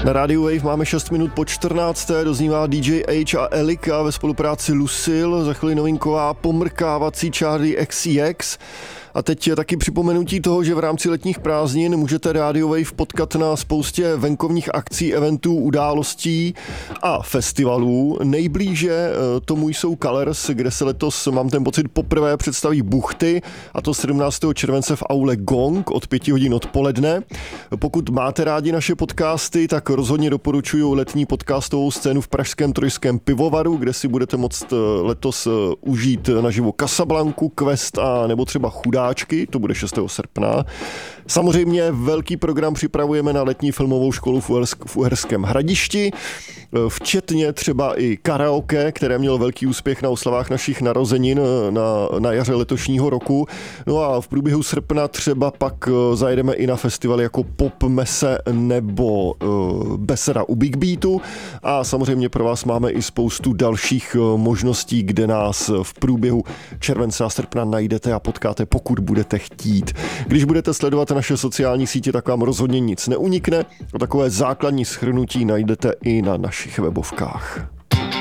Na rádiu Wave máme 6 minut po 14. Doznívá DJ H a Elika ve spolupráci Lucille, za chvíli novinková pomrkávací Charli XCX. A teď je taky připomenutí toho, že v rámci letních prázdnin můžete Radio Wave potkat na spoustě venkovních akcí, eventů, událostí a festivalů. Nejblíže tomu jsou Colors, kde se letos, mám ten pocit, poprvé představí Buchty, a to 17. července v aule Gong od 5 hodin odpoledne. Pokud máte rádi naše podcasty, tak rozhodně doporučuji letní podcastovou scénu v pražském Trojském pivovaru, kde si budete moct letos užít naživo Casablanku, Quest a nebo třeba Chudáčky, to bude 6. srpna. Samozřejmě velký program připravujeme na letní filmovou školu v Uherském Hradišti, včetně třeba i karaoke, které mělo velký úspěch na oslavách našich narozenin na jaře letošního roku. No a v průběhu srpna třeba pak zajedeme i na festivaly jako Pop Mese nebo Beseda u Big Beatu a samozřejmě pro vás máme i spoustu dalších možností, kde nás v průběhu července a srpna najdete a potkáte, pokud budete chtít. Když budete sledovat naše sociální sítě, tak vám rozhodně nic neunikne. A takové základní shrnutí najdete i na našich webovkách.